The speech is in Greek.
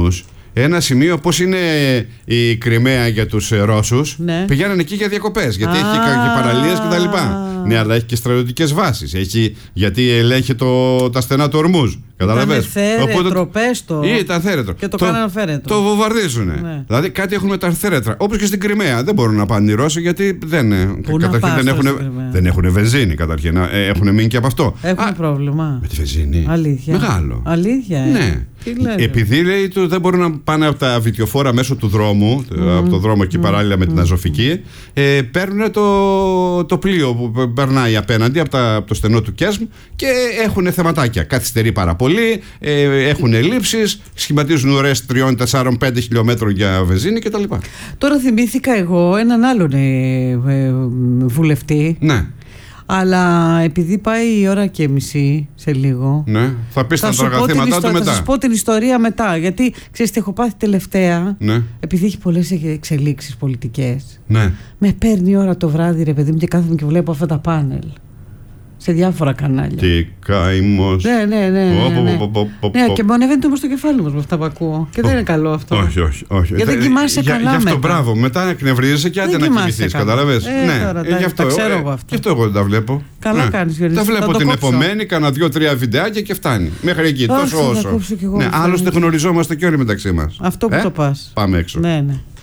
Ορμούς, ένα σημείο πώς είναι η Κριμαία για τους Ρώσους, ναι. πηγαίνουν εκεί για διακοπές, γιατί έχει και παραλίες και τα λοιπά. Ναι, αλλά έχει και στρατιωτικές βάσεις. Γιατί ελέγχει τα στενά του Ορμούς. Καταλαβαίνεις. Ήταν θέρετρο. Και το κάνανε φέρετρο. Το βομβαρδίζουνε. Ναι. Δηλαδή κάτι έχουν με τα θέρετρα. Όπως και στην Κριμαία. Δεν μπορούν να πάνε οι Ρώσοι γιατί δεν έχουν βενζίνη καταρχήν. Έχουν μείνει και από αυτό. Έχουν πρόβλημα. Με τη βενζίνη. Αλήθεια. Μεγάλο. Αλήθεια. Ναι. Επειδή λέει δεν μπορούν να πάνε από τα βιτιοφόρα μέσω του δρόμου, από το δρόμο εκεί παράλληλα με την Αζωφική, παίρνουν το πλοίο που περνάει απέναντι από το στενό του Κέσμ και έχουν θεματάκια. Καθυστερεί πάρα πολύ, έχουν ελλείψεις, σχηματίζουν ουρές 3, 4, 5 χιλιόμετρων για βενζίνη κτλ. Τώρα θυμήθηκα εγώ έναν άλλον βουλευτή. Ναι. Αλλά επειδή πάει η ώρα και μισή σε λίγο. Ναι, θα πεις τα τραγαθήματά του μετά. Θα σας πω την ιστορία μετά. Γιατί ξέρεις τι έχω πάθει τελευταία. Ναι. Επειδή έχει πολλές εξελίξεις πολιτικές. Ναι. Με παίρνει η ώρα το βράδυ, ρε παιδί μου, και κάθομαι και βλέπω αυτά τα πάνελ. Σε διάφορα κανάλια. Τι καημός. Ναι. Ναι, και μου ανεβαίνει όμως το κεφάλι μας με αυτά που ακούω. Και δεν είναι καλό αυτό. Όχι. Γιατί δεν κοιμάσαι καλά μετά. Γι' αυτό μπράβο. Μετά εκνευρίζεσαι και άντε να κοιμηθείς. Κατάλαβες. Ναι, τα ξέρω εγώ αυτά. Γι' αυτό εγώ δεν τα βλέπω. Καλά κάνεις, Γιώργη. Τα βλέπω την επομένη, κάνα 2-3 βιντεάκια και φτάνει. Μέχρι εκεί. Τόσο όσο. Άλλωστε γνωριζόμαστε και όλοι μεταξύ μας. Αυτό που το πας. Πάμε έξω. Ναι.